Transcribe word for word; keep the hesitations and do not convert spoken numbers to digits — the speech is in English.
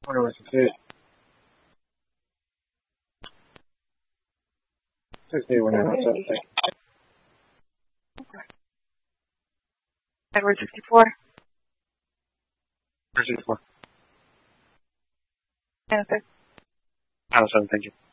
One over sixty-eight. sixty-eight when you're outside. Edward sixty-four. sixty-four. Answer. Allison, thank you.